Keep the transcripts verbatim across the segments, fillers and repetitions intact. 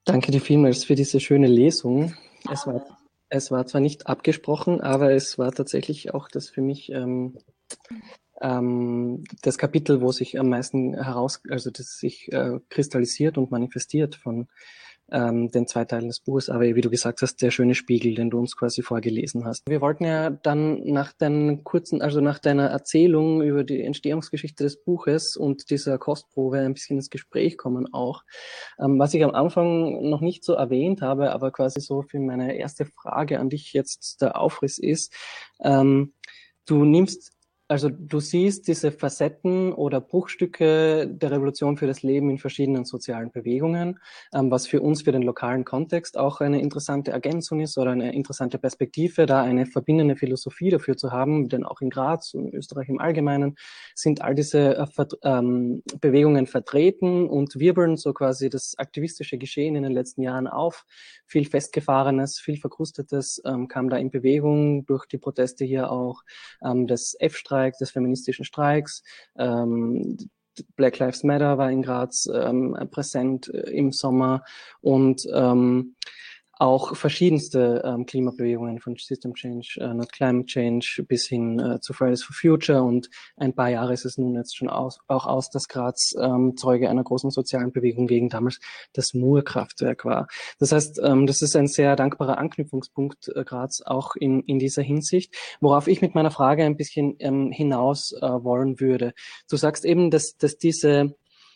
Danke dir vielmals für diese schöne Lesung. Es war, es war zwar nicht abgesprochen, aber es war tatsächlich auch das für mich ähm, ähm, das Kapitel, wo sich am meisten heraus, also das sich äh, kristallisiert und manifestiert von ähm, den zwei Teilen des Buches, aber wie du gesagt hast, der schöne Spiegel, den du uns quasi vorgelesen hast. Wir wollten ja dann nach deinen kurzen, also nach deiner Erzählung über die Entstehungsgeschichte des Buches und dieser Kostprobe ein bisschen ins Gespräch kommen auch. Ähm, was ich am Anfang noch nicht so erwähnt habe, aber quasi so für meine erste Frage an dich jetzt der Aufriss ist, ähm, du nimmst Also du siehst diese Facetten oder Bruchstücke der Revolution für das Leben in verschiedenen sozialen Bewegungen, ähm, was für uns, für den lokalen Kontext auch eine interessante Ergänzung ist oder eine interessante Perspektive, da eine verbindende Philosophie dafür zu haben, denn auch in Graz und Österreich im Allgemeinen sind all diese äh, Vert ähm, Bewegungen vertreten und wirbeln so quasi das aktivistische Geschehen in den letzten Jahren auf. Viel Festgefahrenes, viel Verkrustetes ähm, kam da in Bewegung durch die Proteste hier auch ähm, des F-Streiks, des feministischen Streiks. Ähm, Black Lives Matter war in Graz ähm, präsent äh, im Sommer und ähm, auch verschiedenste ähm, Klimabewegungen von System Change, äh, Not Climate Change bis hin äh, zu Fridays for Future, und ein paar Jahre ist es nun jetzt schon aus, auch aus, dass Graz ähm, Zeuge einer großen sozialen Bewegung gegen damals das Murkraftwerk war. Das heißt, ähm, das ist ein sehr dankbarer Anknüpfungspunkt äh, Graz auch in, in dieser Hinsicht, worauf ich mit meiner Frage ein bisschen ähm, hinaus äh, wollen würde. Du sagst eben, dass, dass diese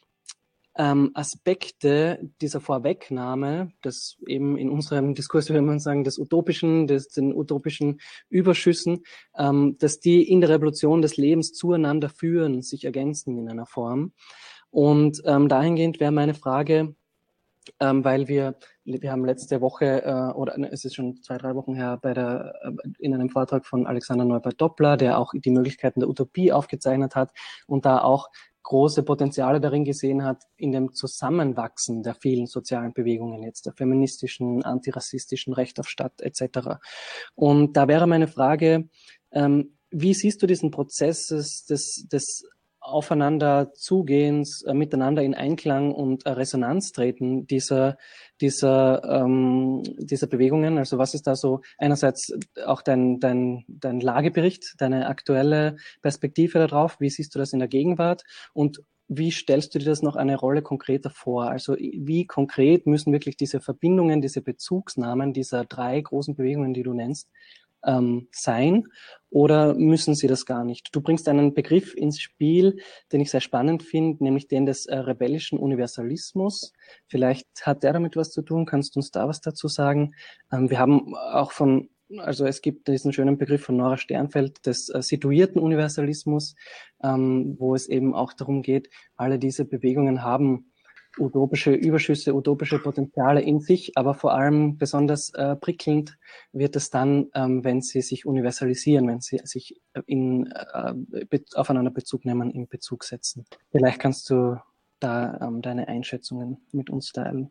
ähm, Aspekte dieser Vorwegnahme, das eben in unserem Diskurs, würde man sagen, des Utopischen, des, den utopischen Überschüssen, ähm, dass die in der Revolution des Lebens zueinander führen, sich ergänzen in einer Form. Und ähm, dahingehend wäre meine Frage, ähm, weil wir, wir haben letzte Woche, äh, oder ne, es ist schon zwei, drei Wochen her, bei der, äh, in einem Vortrag von Alexander Neubert-Doppler, der auch die Möglichkeiten der Utopie aufgezeichnet hat und da auch große Potenziale darin gesehen hat, in dem Zusammenwachsen der vielen sozialen Bewegungen jetzt, der feministischen, antirassistischen, Recht auf Stadt et cetera. Und da wäre meine Frage, ähm, wie siehst du diesen Prozess des, des, des Aufeinanderzugehens, äh, miteinander in Einklang und äh, Resonanz treten dieser, dieser, ähm, dieser Bewegungen? Also was ist da so einerseits auch dein, dein, dein Lagebericht, deine aktuelle Perspektive darauf? Wie siehst du das in der Gegenwart? Und wie stellst du dir das noch eine Rolle konkreter vor? Also wie konkret müssen wirklich diese Verbindungen, diese Bezugsnahmen dieser drei großen Bewegungen, die du nennst, ähm, sein, oder müssen sie das gar nicht? Du bringst einen Begriff ins Spiel, den ich sehr spannend finde, nämlich den des äh, rebellischen Universalismus. Vielleicht hat der damit was zu tun. Kannst du uns da was dazu sagen? Ähm, wir haben auch von, also es gibt diesen schönen Begriff von Nora Sternfeld des äh, situierten Universalismus, ähm, wo es eben auch darum geht, alle diese Bewegungen haben utopische Überschüsse, utopische Potenziale in sich, aber vor allem besonders äh, prickelnd wird es dann, ähm, wenn sie sich universalisieren, wenn sie sich in, äh, be- aufeinander Bezug nehmen, in Bezug setzen. Vielleicht kannst du da ähm, deine Einschätzungen mit uns teilen.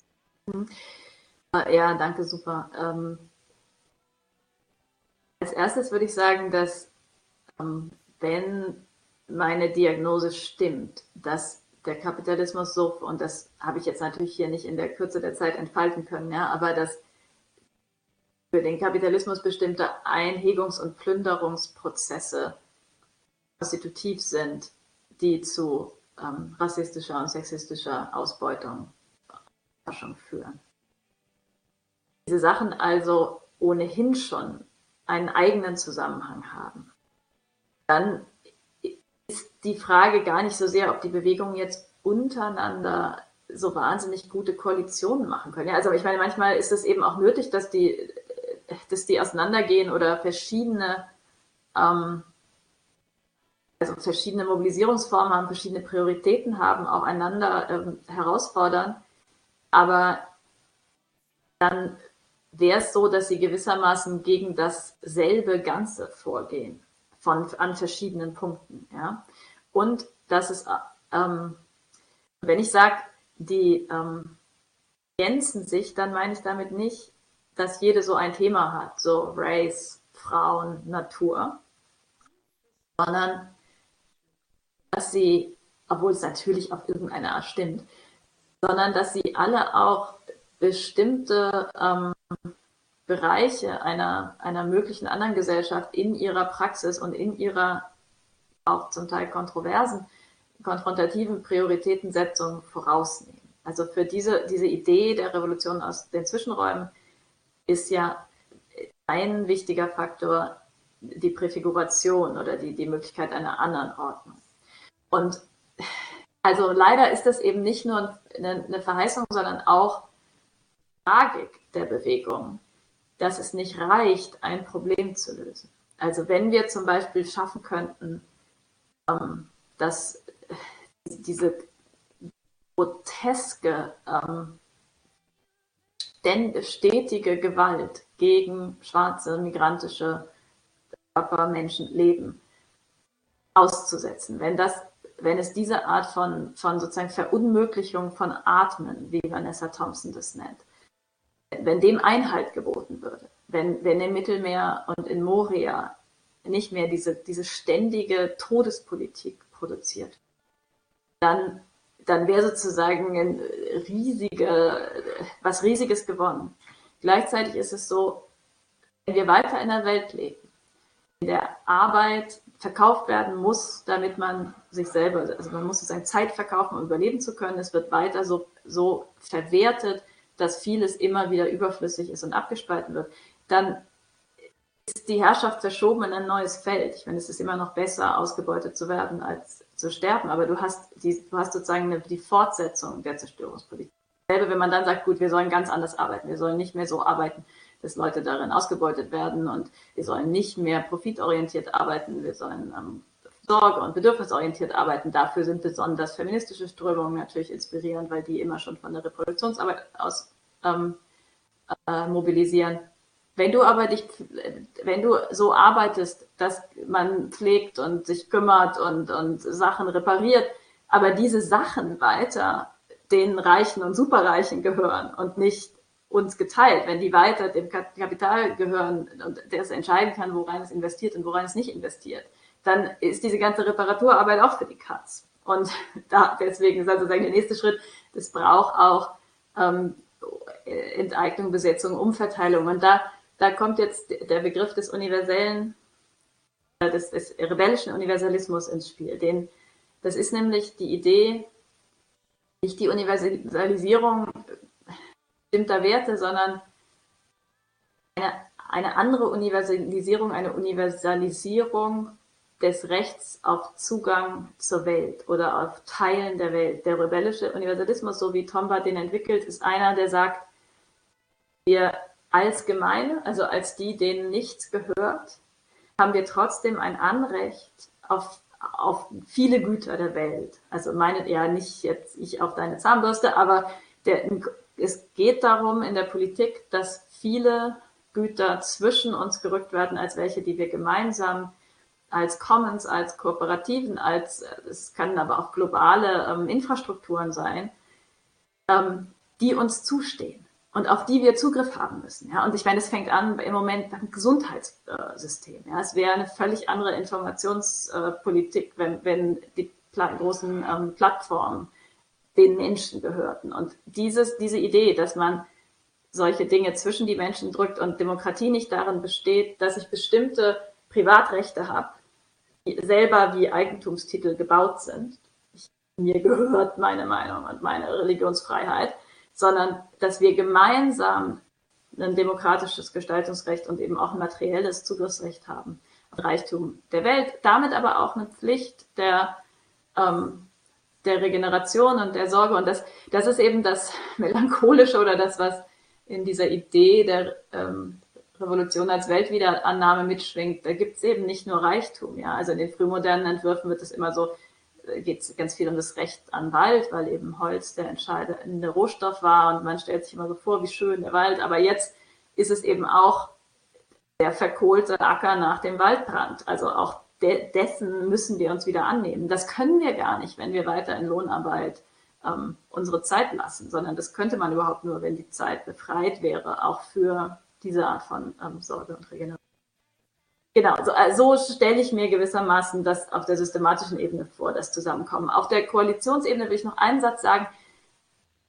Ja, danke, super. Ähm, als erstes würde ich sagen, dass ähm, wenn meine Diagnose stimmt, dass der Kapitalismus so, und das habe ich jetzt natürlich hier nicht in der Kürze der Zeit entfalten können, ja, aber dass für den Kapitalismus bestimmte Einhegungs- und Plünderungsprozesse konstitutiv sind, die zu ähm, rassistischer und sexistischer Ausbeutung führen. Diese Sachen also ohnehin schon einen eigenen Zusammenhang haben, dann ist die Frage gar nicht so sehr, ob die Bewegungen jetzt untereinander so wahnsinnig gute Koalitionen machen können. Ja, also ich meine, manchmal ist es eben auch nötig, dass die, dass die auseinandergehen oder verschiedene, ähm, also verschiedene Mobilisierungsformen haben, verschiedene Prioritäten haben, auch einander ähm, herausfordern. Aber dann wäre es so, dass sie gewissermaßen gegen dasselbe Ganze vorgehen, von, an verschiedenen Punkten. Ja? Und dass es, ähm, wenn ich sage, die ähm, ergänzen sich, dann meine ich damit nicht, dass jede so ein Thema hat, so Race, Frauen, Natur, sondern dass sie, obwohl es natürlich auf irgendeine Art stimmt, sondern dass sie alle auch bestimmte ähm, Bereiche einer, einer möglichen anderen Gesellschaft in ihrer Praxis und in ihrer auch zum Teil kontroversen, konfrontativen Prioritätensetzung vorausnehmen. Also für diese, diese Idee der Revolution aus den Zwischenräumen ist ja ein wichtiger Faktor die Präfiguration oder die, die Möglichkeit einer anderen Ordnung. Und also leider ist das eben nicht nur eine, eine Verheißung, sondern auch Tragik der Bewegung, dass es nicht reicht, ein Problem zu lösen. Also wenn wir zum Beispiel schaffen könnten, ähm, dass diese groteske, ähm, stetige Gewalt gegen schwarze, migrantische Körper, Menschenleben auszusetzen, wenn das, wenn es diese Art von, von sozusagen Verunmöglichung von Atmen, wie Vanessa Thompson das nennt, wenn dem Einhalt geboten würde, wenn, wenn im Mittelmeer und in Moria nicht mehr diese, diese ständige Todespolitik produziert, dann, dann wäre sozusagen ein riesige, was Riesiges gewonnen. Gleichzeitig ist es so, wenn wir weiter in der Welt leben, in der Arbeit verkauft werden muss, damit man sich selber, also man muss sozusagen Zeit verkaufen, um überleben zu können. Es wird weiter so, so verwertet, dass vieles immer wieder überflüssig ist und abgespalten wird. Dann ist die Herrschaft verschoben in ein neues Feld. Ich meine, es ist immer noch besser, ausgebeutet zu werden, als zu sterben. Aber du hast, die, du hast sozusagen eine, die Fortsetzung der Zerstörungspolitik. Selbe, wenn man dann sagt, gut, wir sollen ganz anders arbeiten. Wir sollen nicht mehr so arbeiten, dass Leute darin ausgebeutet werden und wir sollen nicht mehr profitorientiert arbeiten. Wir sollen ähm, sorge- und bedürfnisorientiert arbeiten. Dafür sind besonders feministische Strömungen natürlich inspirierend, weil die immer schon von der Reproduktionsarbeit aus ähm, äh, mobilisieren. Wenn du aber dich, wenn du so arbeitest, dass man pflegt und sich kümmert und, und Sachen repariert, aber diese Sachen weiter den Reichen und Superreichen gehören und nicht uns geteilt, wenn die weiter dem Kapital gehören und der es entscheiden kann, worein es investiert und worein es nicht investiert, dann ist diese ganze Reparaturarbeit auch für die Katz. Und da, deswegen ist also sozusagen der nächste Schritt, das braucht auch ähm, Enteignung, Besetzung, Umverteilung. Und da, da kommt jetzt der Begriff des universellen, des, des rebellischen Universalismus ins Spiel. Den, das ist nämlich die Idee, nicht die Universalisierung bestimmter Werte, sondern eine, eine andere Universalisierung, eine Universalisierung des Rechts auf Zugang zur Welt oder auf Teilen der Welt. Der rebellische Universalismus, so wie Tomba den entwickelt, ist einer, der sagt, wir als Gemeinde, also als die, denen nichts gehört, haben wir trotzdem ein Anrecht auf, auf viele Güter der Welt. Also meine, ja nicht jetzt ich auf deine Zahnbürste, aber der, es geht darum in der Politik, dass viele Güter zwischen uns gerückt werden, als welche, die wir gemeinsam als Commons, als Kooperativen, als, es kann aber auch globale ähm, Infrastrukturen sein, ähm, die uns zustehen und auf die wir Zugriff haben müssen. Ja? Und ich meine, es fängt an im Moment beim Gesundheitssystem. Ja? Es wäre eine völlig andere Informationspolitik, wenn, wenn die großen ähm, Plattformen den Menschen gehörten. Und dieses, diese Idee, dass man solche Dinge zwischen die Menschen drückt und Demokratie nicht darin besteht, dass ich bestimmte Privatrechte habe, die selber wie Eigentumstitel gebaut sind. Ich, mir gehört meine Meinung und meine Religionsfreiheit, sondern dass wir gemeinsam ein demokratisches Gestaltungsrecht und eben auch ein materielles Zugriffsrecht haben. Reichtum der Welt, damit aber auch eine Pflicht der, ähm, der Regeneration und der Sorge. Und das, das ist eben das Melancholische oder das, was in dieser Idee der ähm, Revolution als Weltwiederannahme mitschwingt. Da gibt es eben nicht nur Reichtum. Ja? Also in den frühmodernen Entwürfen wird es immer so, geht es ganz viel um das Recht an Wald, weil eben Holz der entscheidende Rohstoff war und man stellt sich immer so vor, wie schön der Wald. Aber jetzt ist es eben auch der verkohlte Acker nach dem Waldbrand. Also auch de- dessen müssen wir uns wieder annehmen. Das können wir gar nicht, wenn wir weiter in Lohnarbeit ähm, unsere Zeit lassen, sondern das könnte man überhaupt nur, wenn die Zeit befreit wäre, auch für diese Art von ähm, Sorge und Regeneration. Genau, so, also so stelle ich mir gewissermaßen das auf der systematischen Ebene vor, das Zusammenkommen. Auf der Koalitionsebene will ich noch einen Satz sagen.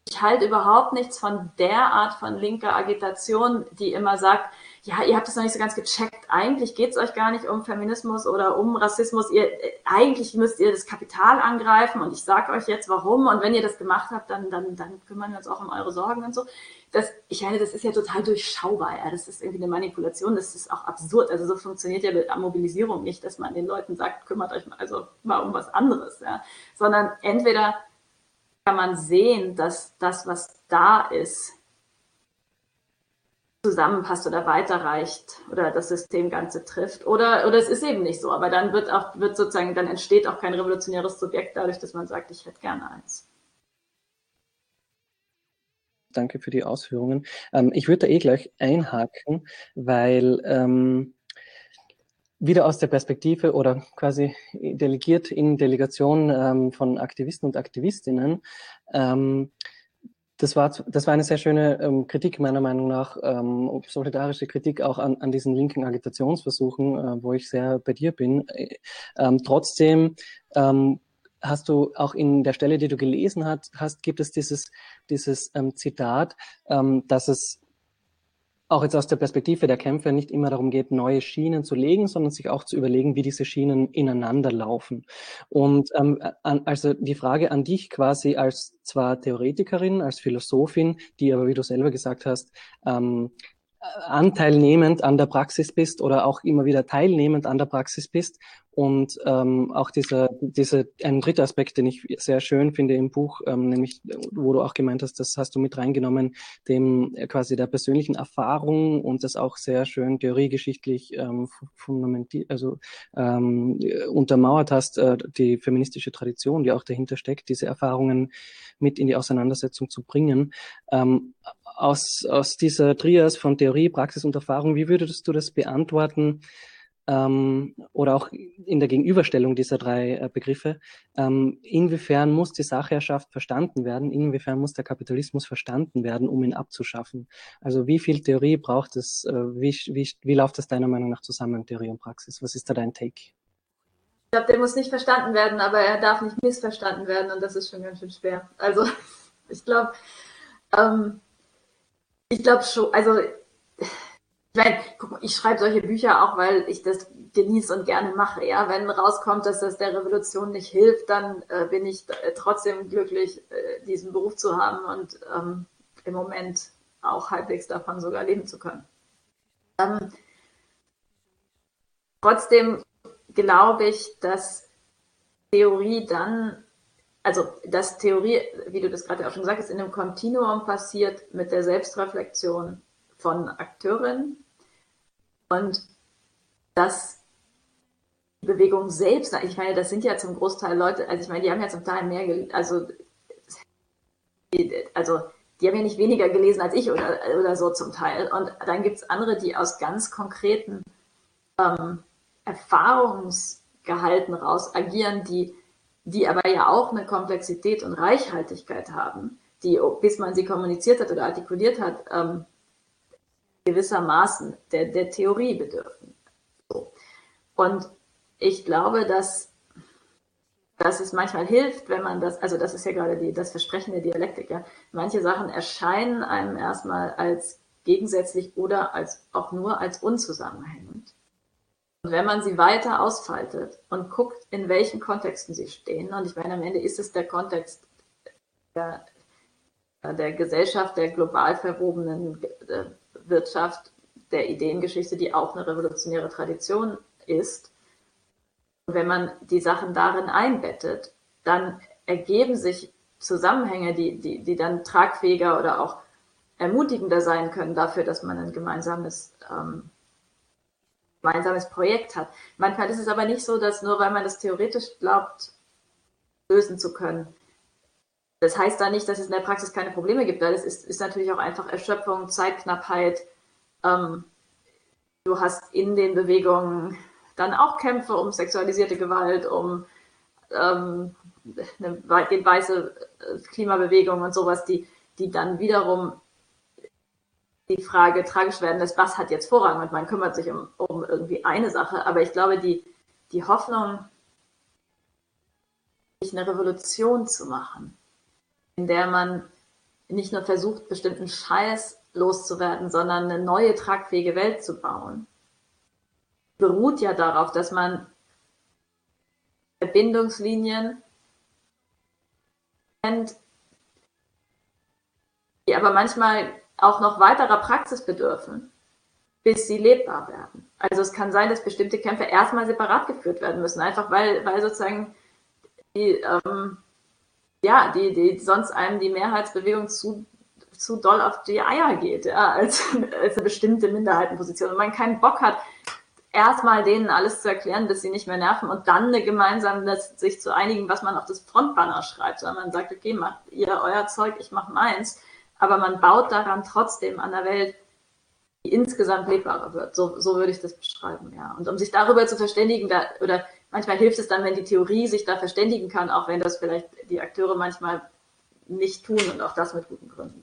ich halte überhaupt nichts von der Art von linker Agitation, die immer sagt, ja, ihr habt das noch nicht so ganz gecheckt. Eigentlich geht es euch gar nicht um Feminismus oder um Rassismus. Ihr, eigentlich müsst ihr das Kapital angreifen und ich sage euch jetzt warum. Und wenn ihr das gemacht habt, dann, dann, dann kümmern wir uns auch um eure Sorgen und so. Das, ich meine, das ist ja total durchschaubar. Ja. Das ist irgendwie eine Manipulation. Das ist auch absurd. Also so funktioniert ja Mobilisierung nicht, dass man den Leuten sagt, kümmert euch mal, also mal um was anderes. Ja. Sondern entweder kann man sehen, dass das, was da ist, zusammenpasst oder weiterreicht oder das System Ganze trifft. Oder, oder es ist eben nicht so. Aber dann wird auch, wird sozusagen, dann entsteht auch kein revolutionäres Subjekt dadurch, dass man sagt, ich hätte gerne eins. Danke für die Ausführungen. Ähm, ich würde da eh gleich einhaken, weil ähm, wieder aus der Perspektive oder quasi delegiert in Delegation ähm, von Aktivisten und Aktivistinnen. Ähm, das war, das war eine sehr schöne ähm, Kritik meiner Meinung nach, ähm, solidarische Kritik auch an, an diesen linken Agitationsversuchen, äh, wo ich sehr bei dir bin. Ähm, trotzdem ähm, hast du auch in der Stelle, die du gelesen hast, hast gibt es dieses, dieses ähm, Zitat, ähm, dass es auch jetzt aus der Perspektive der Kämpfer nicht immer darum geht, neue Schienen zu legen, sondern sich auch zu überlegen, wie diese Schienen ineinander laufen. Und ähm, an, also die Frage an dich quasi als zwar Theoretikerin, als Philosophin, die aber, wie du selber gesagt hast, ähm, anteilnehmend an der Praxis bist oder auch immer wieder teilnehmend an der Praxis bist. Und ähm, auch dieser, diese, ein dritter Aspekt, den ich sehr schön finde im Buch, ähm, nämlich, wo du auch gemeint hast, das hast du mit reingenommen, dem äh, quasi der persönlichen Erfahrung und das auch sehr schön theoriegeschichtlich ähm, fundamentiert, also ähm, untermauert hast, äh, die feministische Tradition, die auch dahinter steckt, diese Erfahrungen mit in die Auseinandersetzung zu bringen. Ähm, aus, aus dieser Trias von Theorie, Praxis und Erfahrung, wie würdest du das beantworten? Ähm, oder auch in der Gegenüberstellung dieser drei äh, Begriffe, ähm, inwiefern muss die Sachherrschaft verstanden werden, inwiefern muss der Kapitalismus verstanden werden, um ihn abzuschaffen? Also wie viel Theorie braucht es, äh, wie, wie, wie läuft das deiner Meinung nach zusammen, Theorie und Praxis? Was ist da dein Take? Ich glaube, der muss nicht verstanden werden, aber er darf nicht missverstanden werden und das ist schon ganz schön schwer. Also ich glaube, ähm, ich glaube schon, also ich meine, guck, ich schreibe solche Bücher auch, weil ich das genieße und gerne mache. Ja, wenn rauskommt, dass das der Revolution nicht hilft, dann äh, bin ich äh, trotzdem glücklich, äh, diesen Beruf zu haben und ähm, im Moment auch halbwegs davon sogar leben zu können. Ähm, trotzdem glaube ich, dass Theorie dann, also dass Theorie, wie du das gerade auch schon gesagt hast, in einem Kontinuum passiert mit der Selbstreflexion von Akteurinnen und dass die Bewegung selbst, ich meine, das sind ja zum Großteil Leute, also ich meine, die haben ja zum Teil mehr, also, also die haben ja nicht weniger gelesen als ich oder, oder so zum Teil. Und dann gibt es andere, die aus ganz konkreten ähm, Erfahrungsgehalten raus agieren, die, die aber ja auch eine Komplexität und Reichhaltigkeit haben, die, bis man sie kommuniziert hat oder artikuliert hat, ähm, gewissermaßen der, der Theorie bedürfen. So. Und ich glaube, dass, dass es manchmal hilft, wenn man das, also das ist ja gerade die, das Versprechen der Dialektik, ja. Manche Sachen erscheinen einem erstmal als gegensätzlich oder als, auch nur als unzusammenhängend. Und wenn man sie weiter ausfaltet und guckt, in welchen Kontexten sie stehen, und ich meine, am Ende ist es der Kontext der, der Gesellschaft, der global verwobenen Wirtschaft, der Ideengeschichte, die auch eine revolutionäre Tradition ist. Und wenn man die Sachen darin einbettet, dann ergeben sich Zusammenhänge, die, die, die dann tragfähiger oder auch ermutigender sein können dafür, dass man ein gemeinsames, ähm, gemeinsames Projekt hat. Manchmal ist es aber nicht so, dass nur weil man das theoretisch glaubt, lösen zu können, das heißt da nicht, dass es in der Praxis keine Probleme gibt, weil es ist, ist natürlich auch einfach Erschöpfung, Zeitknappheit. Ähm, du hast in den Bewegungen dann auch Kämpfe um sexualisierte Gewalt, um ähm, eine weitgehend weiße Klimabewegung und sowas, die, die dann wiederum die Frage tragisch werden lässt, was hat jetzt Vorrang? Und man kümmert sich um, um irgendwie eine Sache. Aber ich glaube, die, die Hoffnung, sich eine Revolution zu machen, in der man nicht nur versucht, bestimmten Scheiß loszuwerden, sondern eine neue, tragfähige Welt zu bauen, beruht ja darauf, dass man Verbindungslinien kennt, die aber manchmal auch noch weiterer Praxis bedürfen, bis sie lebbar werden. Also es kann sein, dass bestimmte Kämpfe erstmal separat geführt werden müssen, einfach weil, weil sozusagen die, ähm, ja, die, die sonst einem die Mehrheitsbewegung zu, zu doll auf die Eier geht, ja, als, als eine bestimmte Minderheitenposition. Und man keinen Bock hat, erstmal denen alles zu erklären, bis sie nicht mehr nerven und dann eine gemeinsame, sich zu einigen, was man auf das Frontbanner schreibt, sondern man sagt, okay, macht ihr euer Zeug, ich mach meins, aber man baut daran trotzdem an der Welt, die insgesamt lebbarer wird. So, so würde ich das beschreiben, ja. Und um sich darüber zu verständigen, da, oder manchmal hilft es dann, wenn die Theorie sich da verständigen kann, auch wenn das vielleicht die Akteure manchmal nicht tun und auch das mit guten Gründen.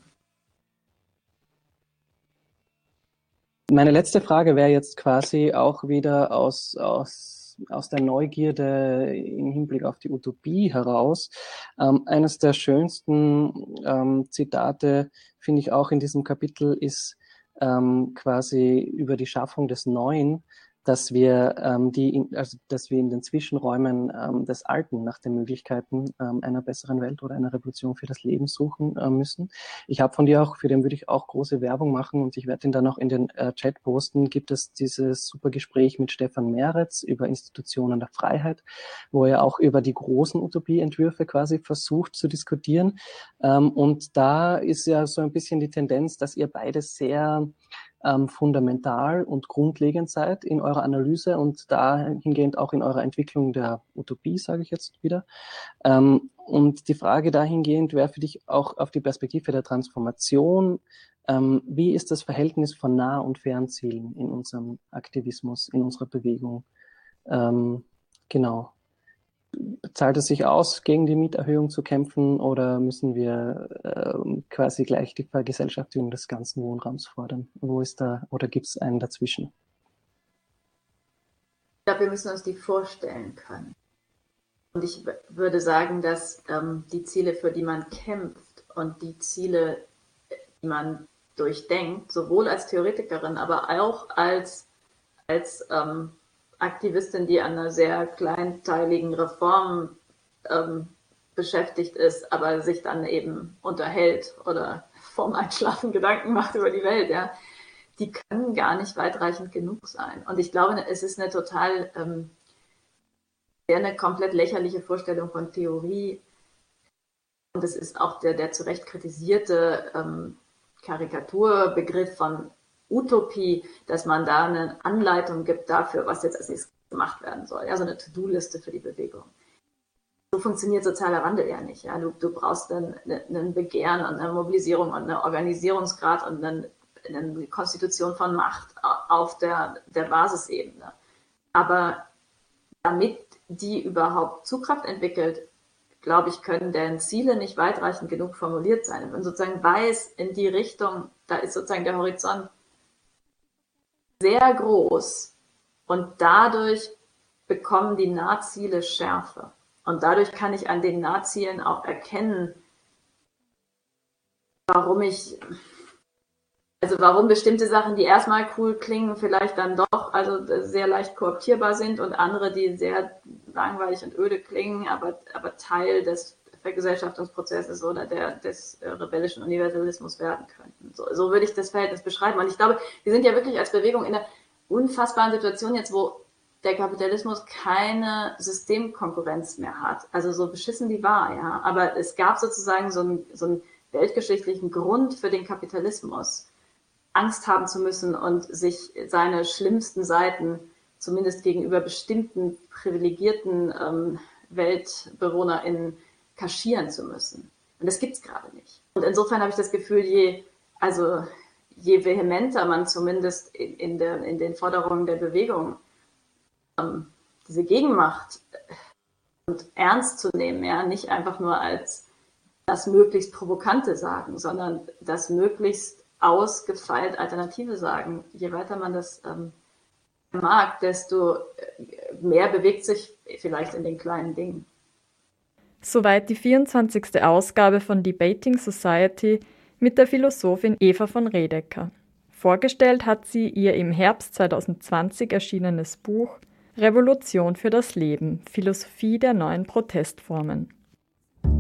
Meine letzte Frage wäre jetzt quasi auch wieder aus, aus, aus der Neugierde im Hinblick auf die Utopie heraus. Ähm, eines der schönsten ähm, Zitate, finde ich auch in diesem Kapitel, ist ähm, quasi über die Schaffung des Neuen, dass wir ähm, die, in, also dass wir in den Zwischenräumen ähm, des Alten nach den Möglichkeiten ähm, einer besseren Welt oder einer Revolution für das Leben suchen äh, müssen. Ich habe von dir auch, für den würde ich auch große Werbung machen und ich werde den dann auch in den äh, Chat posten. Gibt es dieses super Gespräch mit Stefan Meretz über Institutionen der Freiheit, wo er auch über die großen Utopieentwürfe quasi versucht zu diskutieren. Ähm, und da ist ja so ein bisschen die Tendenz, dass ihr beide sehr ähm, fundamental und grundlegend seid in eurer Analyse und dahingehend auch in eurer Entwicklung der Utopie, sage ich jetzt wieder. Ähm, und die Frage dahingehend wäre für dich auch auf die Perspektive der Transformation. Ähm, wie ist das Verhältnis von Nah- und Fernzielen in unserem Aktivismus, in unserer Bewegung? Ähm, genau. Zahlt es sich aus, gegen die Mieterhöhung zu kämpfen oder müssen wir äh, quasi gleich die Vergesellschaftung des ganzen Wohnraums fordern? Wo ist da, oder gibt es einen dazwischen? Ich glaube, wir müssen uns die vorstellen können. Und ich würde sagen, dass ähm, die Ziele, für die man kämpft und die Ziele, die man durchdenkt, sowohl als Theoretikerin, aber auch als, als ähm, Aktivistin, die an einer sehr kleinteiligen Reform ähm, beschäftigt ist, aber sich dann eben unterhält oder vorm Einschlafen Gedanken macht über die Welt, ja, die können gar nicht weitreichend genug sein. Und ich glaube, es ist eine total, ähm, eine komplett lächerliche Vorstellung von Theorie. Und es ist auch der, der zu Recht kritisierte ähm, Karikaturbegriff von Utopie, dass man da eine Anleitung gibt dafür, was jetzt als nächstes gemacht werden soll. Ja, so eine To-Do-Liste für die Bewegung. So funktioniert sozialer Wandel ja nicht. Ja. Du, du brauchst dann ein Begehren und eine Mobilisierung und einen Organisierungsgrad und eine, eine Konstitution von Macht auf der, der Basisebene. Aber damit die überhaupt Zugkraft entwickelt, glaube ich, können deren Ziele nicht weitreichend genug formuliert sein. Wenn man sozusagen weiß, in die Richtung, da ist sozusagen der Horizont sehr groß und dadurch bekommen die Nahziele Schärfe. Und dadurch kann ich an den Nahzielen auch erkennen, warum ich, also warum bestimmte Sachen, die erstmal cool klingen, vielleicht dann doch also sehr leicht kooptierbar sind und andere, die sehr langweilig und öde klingen, aber, aber Teil des Vergesellschaftungsprozesses oder der, des rebellischen Universalismus werden könnten. So, so würde ich das Verhältnis beschreiben. Und ich glaube, wir sind ja wirklich als Bewegung in einer unfassbaren Situation jetzt, wo der Kapitalismus keine Systemkonkurrenz mehr hat. Also so beschissen die war, ja. Aber es gab sozusagen so einen, so einen weltgeschichtlichen Grund für den Kapitalismus, Angst haben zu müssen und sich seine schlimmsten Seiten zumindest gegenüber bestimmten privilegierten ähm, WeltbewohnerInnen kaschieren zu müssen. Und das gibt's gerade nicht. Und insofern habe ich das Gefühl, je, also je vehementer man zumindest in, in, der, in den Forderungen der Bewegung ähm, diese Gegenmacht und ernst zu nehmen, ja, nicht einfach nur als das möglichst Provokante sagen, sondern das möglichst ausgefeilt Alternative sagen. Je weiter man das ähm, mag, desto mehr bewegt sich vielleicht in den kleinen Dingen. Soweit die vierundzwanzigste Ausgabe von Debating Society mit der Philosophin Eva von Redeker. Vorgestellt hat sie ihr im Herbst zweitausendzwanzig erschienenes Buch Revolution für das Leben – Philosophie der neuen Protestformen.